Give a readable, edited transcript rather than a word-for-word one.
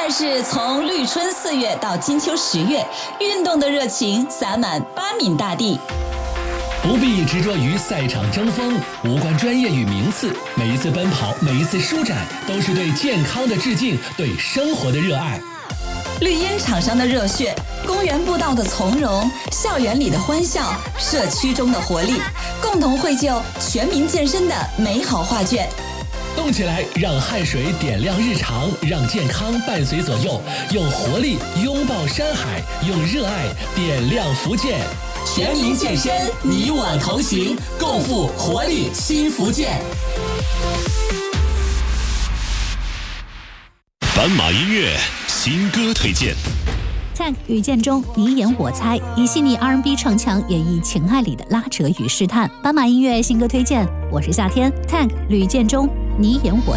赛事从绿春4月到金秋10月，运动的热情洒满巴闽大地。 不必执着于赛场争锋，无关专业与名次，每一次奔跑，每一次舒展，都是对健康的致敬，对生活的热爱。 绿茵场上的热血，公园步道的从容，校园里的欢笑，社区中的活力，共同绘就全民健身的美好画卷。 动起来，让汗水点亮日常，让健康伴随左右，用活力拥抱山海，用热爱点亮福建。全民健身，你我同行，共赴活力新福建。 斑马音乐新歌推荐。 Tank 吕建中，你演我猜，以细腻 R&B 唱腔演绎情爱里的拉扯与试探。斑马音乐新歌推荐，我是夏天。Tank 吕建中，你演我